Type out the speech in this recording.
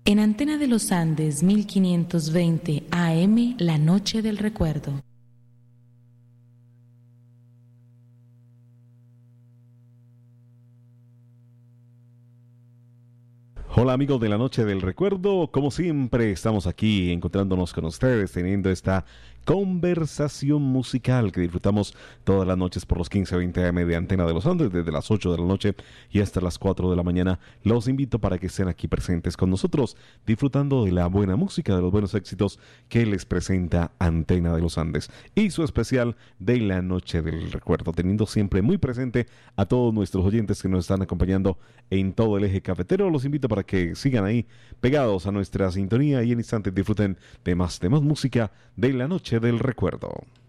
En Antena de los Andes 1520 AM, La Noche del Recuerdo. Hola amigos de la Noche del Recuerdo, como siempre estamos aquí encontrándonos con ustedes, teniendo esta conversación musical que disfrutamos todas las noches por los 15:20 AM de Antena de los Andes, desde las 8 de la noche y hasta las 4 de la mañana. Los invito para que estén aquí presentes con nosotros, disfrutando de la buena música, de los buenos éxitos que les presenta Antena de los Andes y su especial de la Noche del Recuerdo, teniendo siempre muy presente a todos nuestros oyentes que nos están acompañando en todo el eje cafetero. Los invito para que sigan ahí pegados a nuestra sintonía y en instantes disfruten de más música de la Noche del Recuerdo.